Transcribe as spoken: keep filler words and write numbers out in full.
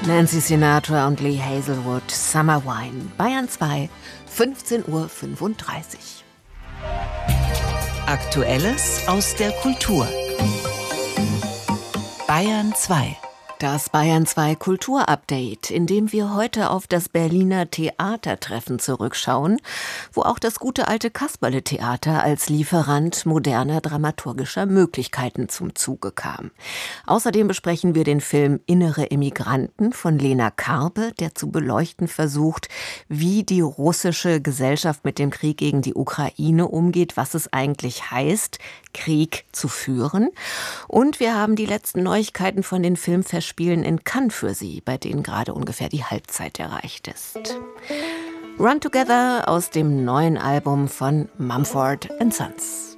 Nancy Sinatra und Lee Hazelwood, Summer Wine, Bayern zwei, fünfzehn Uhr fünfunddreißig. Aktuelles aus der Kultur. Bayern zwei. Das Bayern zwei Kulturupdate, in dem wir heute auf das Berliner Theatertreffen zurückschauen, wo auch das gute alte Kasperle-Theater als Lieferant moderner dramaturgischer Möglichkeiten zum Zuge kam. Außerdem besprechen wir den Film Innere Immigranten von Lena Karpe, der zu beleuchten versucht, wie die russische Gesellschaft mit dem Krieg gegen die Ukraine umgeht, was es eigentlich heißt, Krieg zu führen. Und wir haben die letzten Neuigkeiten von den Filmfestspielen in Cannes für Sie, bei denen gerade ungefähr die Halbzeit erreicht ist. Run Together aus dem neuen Album von Mumford and Sons.